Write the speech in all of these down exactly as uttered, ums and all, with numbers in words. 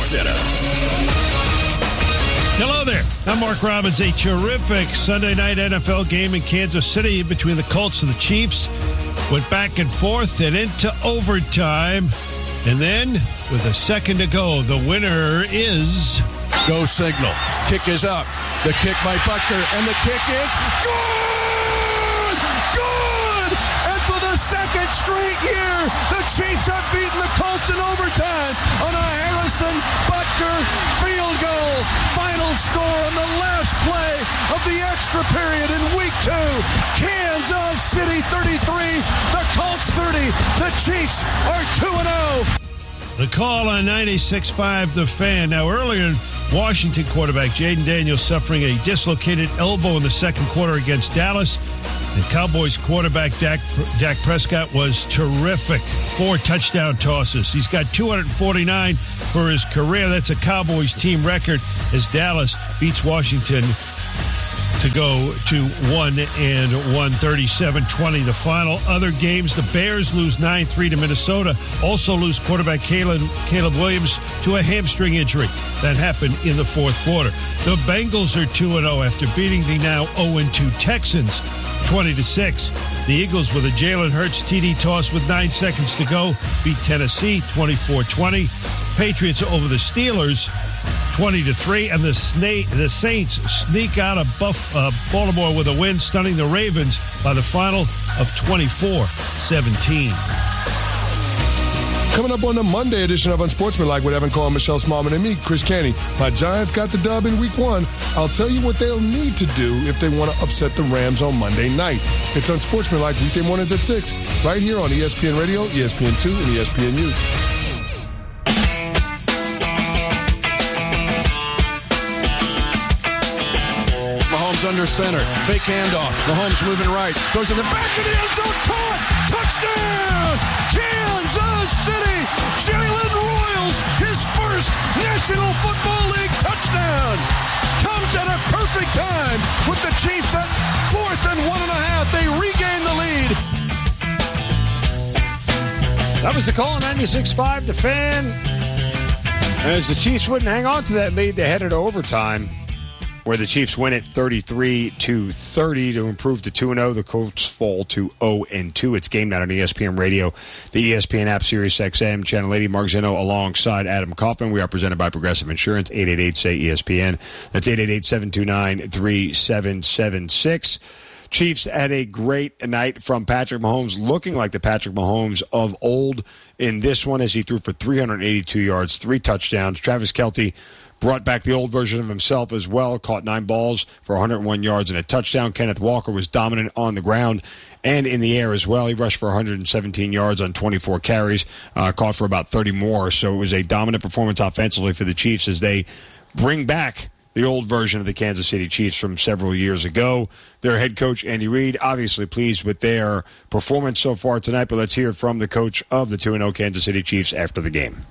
Center. Hello there. I'm Mark Robbins. A terrific Sunday night N F L game in Kansas City between the Colts and the Chiefs. Went back and forth and into overtime. And then, with a second to go, the winner is... Go signal. Kick is up. The kick by Butker, and the kick is good! Good! And for the second straight year, the Chiefs have beaten the Colts in overtime on a Harrison Butker field goal. Final score on the last play of the extra period in week two. Kansas City thirty-three, the Colts thirty. The Chiefs are two and oh. The call on ninety-six point five The Fan. Now, earlier, Washington quarterback Jaden Daniels suffering a dislocated elbow in the second quarter against Dallas. The Cowboys quarterback Dak, Dak Prescott was terrific. Four touchdown tosses. He's got two hundred forty-nine for his career. That's a Cowboys team record as Dallas beats Washington to go to one and one, thirty-seven twenty the final. Other games, the Bears lose nine three to Minnesota. Also lose quarterback Caleb, Caleb Williams to a hamstring injury. That happened in the fourth quarter. The Bengals are two and oh after beating the now oh and two Texans twenty to six. The Eagles, with a Jalen Hurts T D toss with nine seconds to go, beat Tennessee twenty-four twenty. Patriots over the Steelers twenty to three, and the Sna- the Saints sneak out of Buff- uh, Baltimore with a win, stunning the Ravens by the final of twenty-four seventeen. Coming up on the Monday edition of Unsportsmanlike with Evan Cole, Michelle Smallman, and me, Chris Canty. My Giants got the dub in week one. I'll tell you what they'll need to do if they want to upset the Rams on Monday night. It's Unsportsmanlike weekday mornings at six, right here on E S P N Radio, E S P N two, and E S P N U. Under center, fake handoff. Mahomes moving right, goes in the back of the end zone, caught, touchdown, Kansas City. Jalen Royals, his first National Football League touchdown, comes at a perfect time with the Chiefs at fourth and one and a half. They regain the lead. That was the call on ninety-six point five The Fan. And as the Chiefs wouldn't hang on to that lead, they headed to overtime, where the Chiefs win it thirty-three to thirty to improve to two and oh. The Colts fall to oh and two. It's game night on E S P N Radio, the E S P N app, Sirius X M, Channel eighty. Mark Zinno alongside Adam Kaufman. We are presented by Progressive Insurance, eight eight eight, S A Y, E S P N. That's eight eight eight, seven two nine, three seven seven six. Chiefs had a great night from Patrick Mahomes, looking like the Patrick Mahomes of old in this one as he threw for three hundred eighty-two yards, three touchdowns. Travis Kelce brought back the old version of himself as well, caught nine balls for one hundred one yards and a touchdown. Kenneth Walker was dominant on the ground and in the air as well. He rushed for one hundred seventeen yards on twenty-four carries, uh, caught for about thirty more. So it was a dominant performance offensively for the Chiefs as they bring back the old version of the Kansas City Chiefs from several years ago. Their head coach, Andy Reid, obviously pleased with their performance so far tonight, but let's hear from the coach of the two and oh Kansas City Chiefs after the game.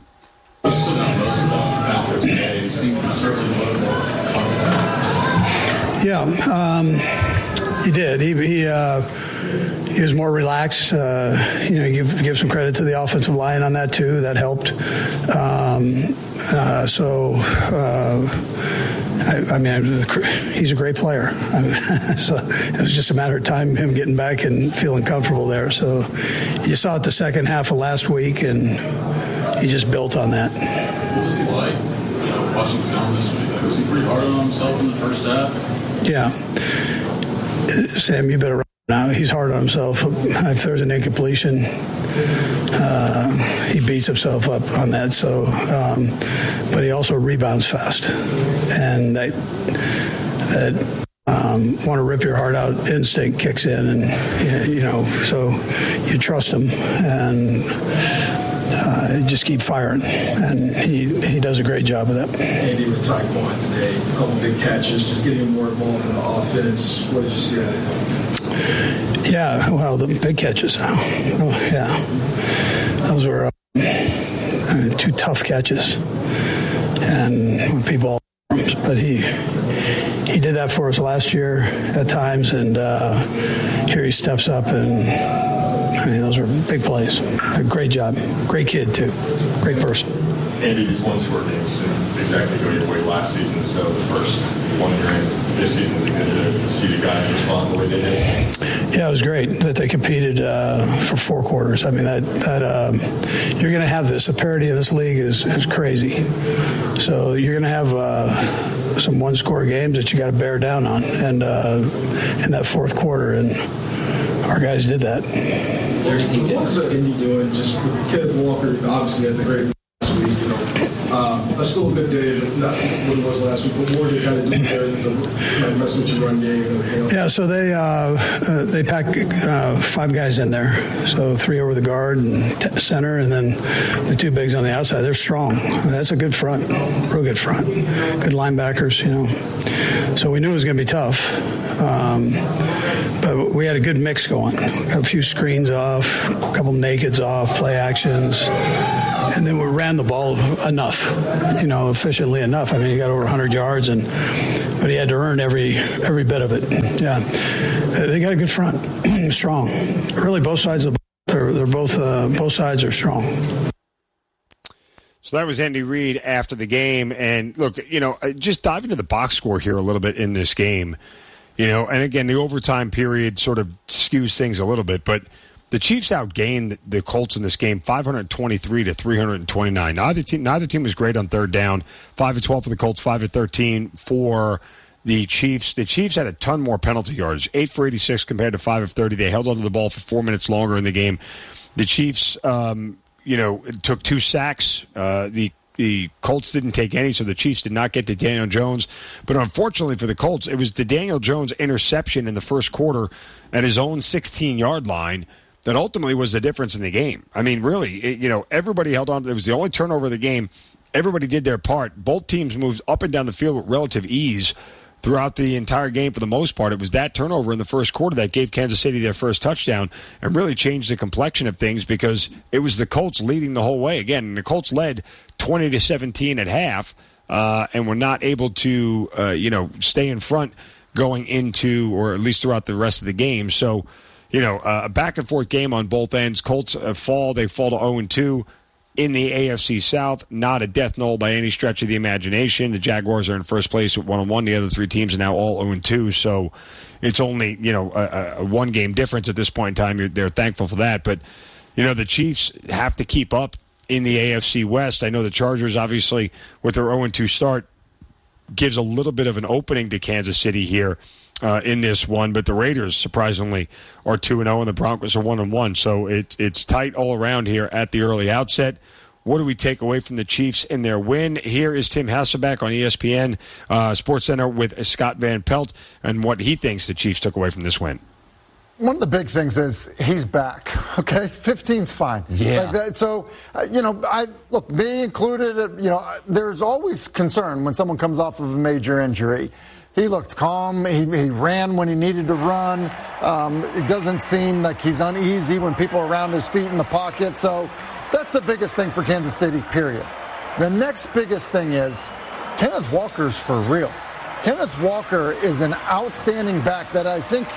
Yeah, um, he did. He he, uh, he was more relaxed. Uh, you know, give give some credit to the offensive line on that too. That helped. Um, uh, so, uh, I, I mean, he's a great player. I mean, so it was just a matter of time him getting back and feeling comfortable there. So you saw it the second half of last week, and he just built on that. What was he like, you know, watching film this week? Like, was he pretty hard on himself in the first half? Yeah. Sam, you better run now. He's hard on himself. If there's an incompletion, uh, he beats himself up on that. So, um, but he also rebounds fast. And that, that um, want to rip your heart out instinct kicks in. And, you know, so you trust him. And Uh, just keep firing, and he he does a great job of that. Andy with Tyquan today, a couple big catches, just getting him more involved in the offense. What did you see out of him? Yeah, well, the big catches. Oh, oh yeah, those were uh, I mean, two tough catches, and people. But he he did that for us last year at times, and uh, here he steps up and. I mean, those are big plays. Great job. Great kid, too. Great person. Andy, these one-score games didn't exactly go your way last season, so the first one you're in this season is good to see the guys respond the way they did. Yeah, it was great that they competed uh, for four quarters. I mean, that that um, you're going to have this. The parity of this league is, is crazy. So you're going to have uh, some one-score games that you got to bear down on, and uh, in that fourth quarter, and our guys did that. What was uh, Indy doing? Just with Kenneth Walker, obviously had the great last week. You know, uh, that's still a good day, but not what it was last week. But more to kind of do there with the like, mess with your run game and everything else. Yeah, so they uh, uh, they pack uh, five guys in there. So three over the guard and t- center, and then the two bigs on the outside. They're strong. That's a good front, real good front. Good linebackers, you know. So we knew it was going to be tough. Um, but we had a good mix going. Got a few screens off, a couple nakeds off, play actions, and then we ran the ball enough, you know, efficiently enough. I mean, he got over one hundred yards, and but he had to earn every every bit of it. Yeah, they got a good front, strong. Really, both sides of the ball, they're they're both uh, both sides are strong. So that was Andy Reid after the game, and look, you know, just dive into the box score here a little bit in this game. You know, and again, the overtime period sort of skews things a little bit, but the Chiefs outgained the Colts in this game five twenty-three to three twenty-nine. Neither team, neither team was great on third down. five of twelve for the Colts, five of thirteen for the Chiefs. The Chiefs had a ton more penalty yards, eight for eighty-six compared to five of thirty. They held onto the ball for four minutes longer in the game. The Chiefs, um, you know, took two sacks. Uh, the The Colts didn't take any, so the Chiefs did not get to Daniel Jones. But unfortunately for the Colts, it was the Daniel Jones interception in the first quarter at his own sixteen-yard line that ultimately was the difference in the game. I mean, really, it, you know, everybody held on. It was the only turnover of the game. Everybody did their part. Both teams moved up and down the field with relative ease throughout the entire game for the most part. It was that turnover in the first quarter that gave Kansas City their first touchdown and really changed the complexion of things because it was the Colts leading the whole way. Again, the Colts led twenty to seventeen at half uh, and were not able to, uh, you know, stay in front going into, or at least throughout the rest of the game. So, you know, uh, a back-and-forth game on both ends. Colts uh, fall. They fall to oh and two. In the A F C South, not a death knell by any stretch of the imagination. The Jaguars are in first place with one and one. The other three teams are now all oh and two. So it's only, you know, a, a one-game difference at this point in time. You're, they're thankful for that. But, you know, the Chiefs have to keep up in the A F C West. I know the Chargers, obviously, with their oh and two start, gives a little bit of an opening to Kansas City here uh, in this one. But the Raiders, surprisingly, are two and oh, and the Broncos are one and one. So it, it's tight all around here at the early outset. What do we take away from the Chiefs in their win? Here is Tim Hasselbeck on E S P N uh, Sports Center with Scott Van Pelt and what he thinks the Chiefs took away from this win. One of the big things is he's back, okay? fifteen's fine. Yeah. Like that, so, uh, you know, I look, me included, uh, you know, there's always concern when someone comes off of a major injury. He looked calm. He, he ran when he needed to run. Um, it doesn't seem like he's uneasy when people are around his feet in the pocket. So that's the biggest thing for Kansas City, period. The next biggest thing is Kenneth Walker's for real. Kenneth Walker is an outstanding back that I think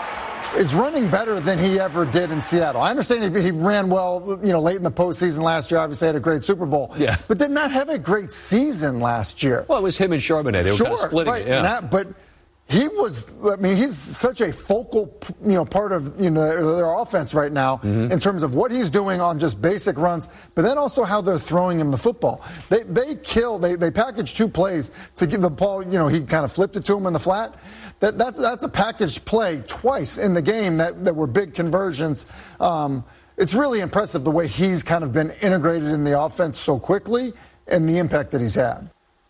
is running better than he ever did in Seattle. I understand he, he ran well, you know, late in the postseason last year. Obviously had a great Super Bowl. Yeah. But did not have a great season last year. Well, it was him and Charbonnet. They were sure, kind of splitting right. it. Yeah. That, but he was, I mean, he's such a focal, you know, part of, you know, their offense right now mm-hmm. in terms of what he's doing on just basic runs, but then also how they're throwing him the football. They they kill, they, they package two plays to give the ball, you know, he kind of flipped it to him in the flat. That, that's that's a packaged play twice in the game that, that were big conversions. Um, it's really impressive the way he's kind of been integrated in the offense so quickly and the impact that he's had.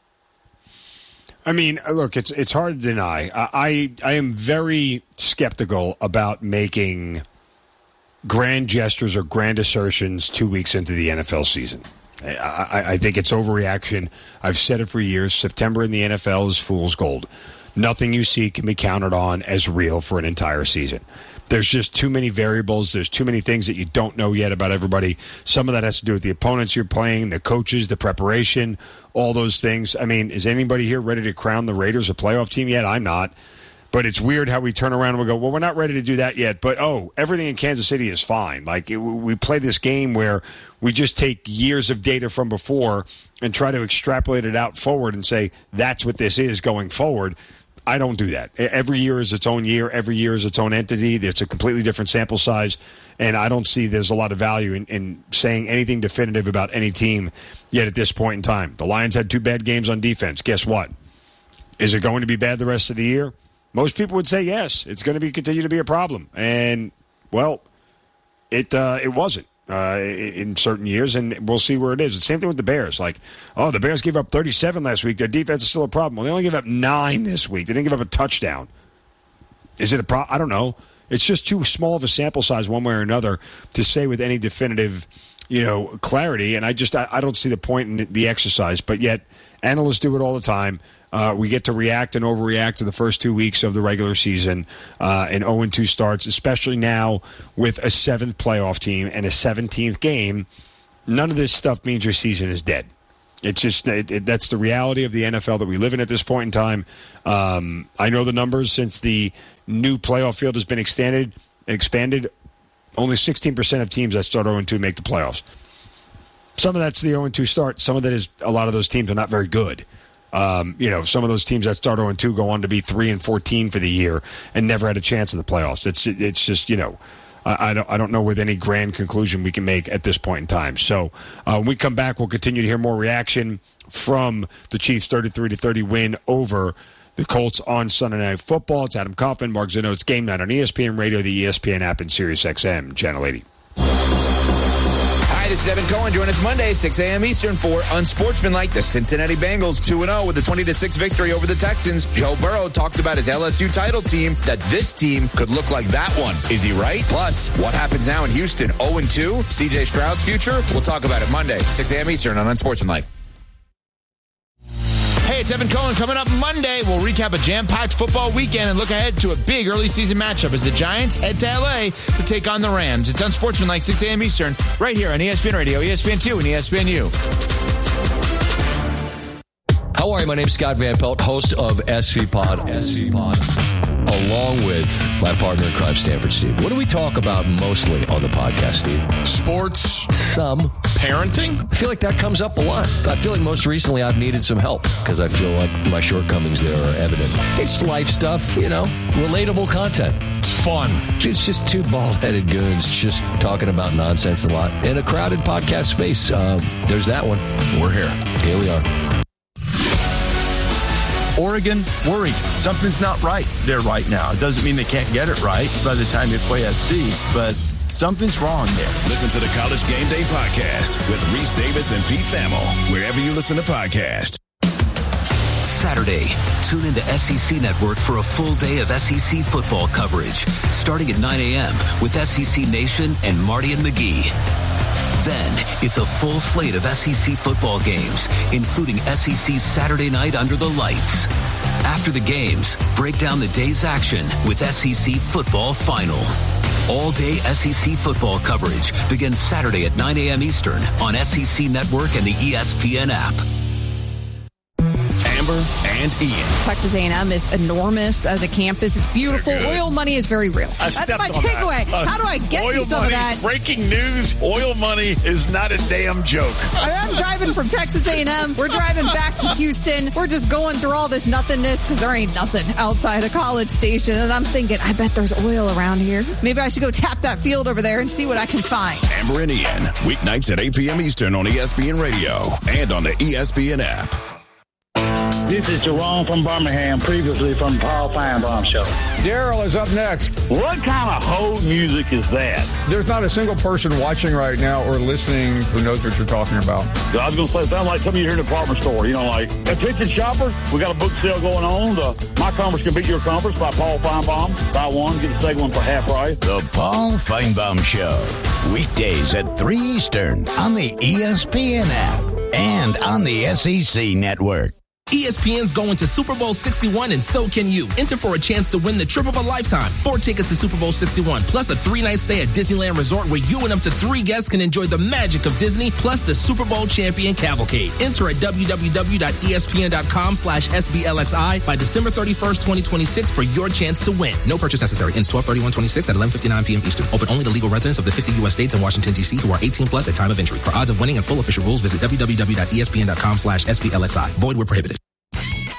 I mean, look, it's it's hard to deny. I I am very skeptical about making grand gestures or grand assertions two weeks into the N F L season. I, I, I think it's overreaction. I've said it for years. September in the N F L is fool's gold. Nothing you see can be counted on as real for an entire season. There's just too many variables. There's too many things that you don't know yet about everybody. Some of that has to do with the opponents you're playing, the coaches, the preparation, all those things. I mean, is anybody here ready to crown the Raiders a playoff team yet? I'm not. But it's weird how we turn around and we go, well, we're not ready to do that yet. But, oh, everything in Kansas City is fine. Like, it, we play this game where we just take years of data from before and try to extrapolate it out forward and say, that's what this is going forward. I don't do that. Every year is its own year. Every year is its own entity. It's a completely different sample size. And I don't see there's a lot of value in, in saying anything definitive about any team yet at this point in time. The Lions had two bad games on defense. Guess what? Is it going to be bad the rest of the year? Most people would say yes. It's going to be continue to be a problem. And, well, it uh, it wasn't uh, in certain years, and we'll see where it is. The same thing with the Bears. Like, oh, the Bears gave up thirty-seven last week. Their defense is still a problem. Well, they only gave up nine this week. They didn't give up a touchdown. Is it a problem? I don't know. It's just too small of a sample size one way or another to say with any definitive, you know, clarity. And I just I, I don't see the point in the exercise. But yet analysts do it all the time. Uh, we get to react and overreact to the first two weeks of the regular season uh, and oh and two starts, especially now with a seventh playoff team and a seventeenth game. None of this stuff means your season is dead. It's just it, it, that's the reality of the N F L that we live in at this point in time. Um, I know the numbers since the new playoff field has been extended, expanded. Only sixteen percent of teams that start oh and two make the playoffs. Some of that's the oh and two start. Some of that is a lot of those teams are not very good. Um, you know, some of those teams that start oh and two go on to be three and fourteen for the year and never had a chance in the playoffs. It's it's just, you know, I, I don't I don't know with any grand conclusion we can make at this point in time. So uh, when we come back, we'll continue to hear more reaction from the Chiefs' thirty-three to thirty win over the Colts on Sunday Night Football. It's Adam Kaufman, Mark Zeno. It's Game Night on E S P N Radio, the E S P N app, and Sirius X M Channel eighty. Hi, this is Evan Cohen. Join us Monday, six a.m. Eastern for Unsportsmanlike. The Cincinnati Bengals two and oh with a twenty to six victory over the Texans. Joe Burrow talked about his L S U title team, that this team could look like that one. Is he right? Plus, what happens now in Houston? oh and two? C J Stroud's future? We'll talk about it Monday, six a.m. Eastern on Unsportsmanlike. Hey, it's Evan Cohen. Coming up Monday, we'll recap a jam-packed football weekend and look ahead to a big early season matchup as the Giants head to L A to take on the Rams. It's Unsportsmanlike, six a.m. Eastern, right here on E S P N Radio, E S P N two, and E S P N U. How are you? My name's Scott Van Pelt, host of S V Pod, S V Pod, along with my partner in crime, Stanford Steve. What do we talk about mostly on the podcast, Steve? Sports. Some. Parenting? I feel like that comes up a lot. I feel like most recently I've needed some help because I feel like my shortcomings there are evident. It's life stuff, you know, relatable content. It's fun. It's just two bald-headed goons just talking about nonsense a lot. In a crowded podcast space, uh, there's that one. We're here. Here we are. Oregon, worried. Something's not right there right now. It doesn't mean they can't get it right by the time they play S C, but something's wrong there. Listen to the College Game Day podcast with Reese Davis and Pete Thamel, wherever you listen to podcasts. Saturday, tune into S E C Network for a full day of S E C football coverage, starting at nine a.m. with S E C Nation and Marty and McGee. Then, it's a full slate of S E C football games, including S E C Saturday Night Under the Lights. After the games, break down the day's action with S E C Football Final. All-day S E C football coverage begins Saturday at nine a.m. Eastern on S E C Network and the E S P N app. Amber and Ian. Texas A and M is enormous as a campus. It's beautiful. Oil money is very real. I That's my takeaway. Uh, How do I get oil you some money, of that? Breaking news, oil money is not a damn joke. I'm driving from Texas A and M. We're driving back to Houston. We're just going through all this nothingness because there ain't nothing outside a College Station. And I'm thinking, I bet there's oil around here. Maybe I should go tap that field over there and see what I can find. Amber and Ian, weeknights at eight p.m. Eastern on E S P N Radio and on the E S P N app. This is Jerome from Birmingham, previously from Paul Feinbaum Show. Daryl is up next. What kind of hold music is that? There's not a single person watching right now or listening who knows what you're talking about. I was going to say, it sounds like something you hear in a department store. You know, like, attention shoppers, we got a book sale going on. The My Conference Can Beat Your Conference by Paul Feinbaum. Buy one, get the second one for half price. The Paul Feinbaum Show. Weekdays at three Eastern on the E S P N app and on the S E C Network. E S P N's going to Super Bowl sixty-one, and so can you. Enter for a chance to win the trip of a lifetime. Four tickets to Super Bowl sixty-one, plus a three-night stay at Disneyland Resort where you and up to three guests can enjoy the magic of Disney, plus the Super Bowl champion cavalcade. Enter at www.espn.com slash SBLXI by December thirty-first, twenty twenty-six for your chance to win. No purchase necessary. Ends twelve thirty-one twenty-six at eleven fifty-nine p.m. Eastern. Open only to legal residents of the fifty U S states and Washington, D C who are eighteen plus at time of entry. For odds of winning and full official rules, visit www.espn.com slash SBLXI. Void where prohibited.